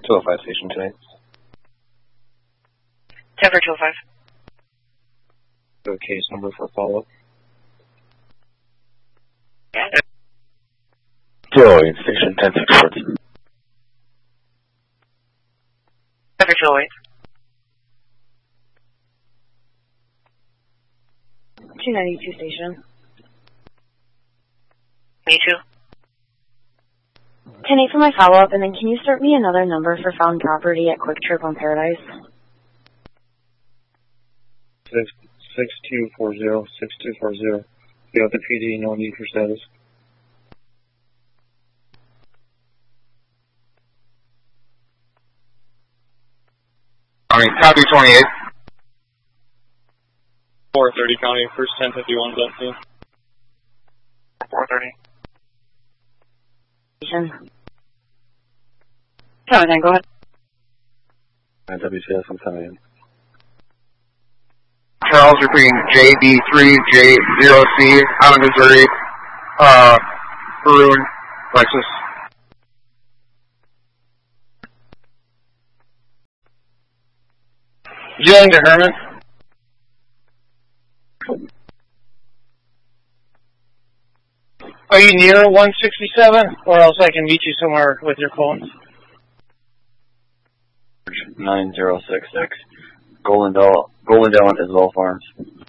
205 station tonight. 10 for 205. The case number for follow-up. 208 station 10-640. 10 for 208. 292 station. Me too. 10-8 for my follow-up, and then can you start me another number for found property at Quick Trip on Paradise? 6240, 6240. You have the PD, no need for status. Copy 28. 430 County, first 1051 is up to 430. Station. No, then go ahead. WCS, I'm coming in. Charles repeating JB3J0C out of Missouri, Maroon, Lexus. Young to Herman. Are you near 167, or else I can meet you somewhere with your phones? 9066. Golden Dell Isabel Farms.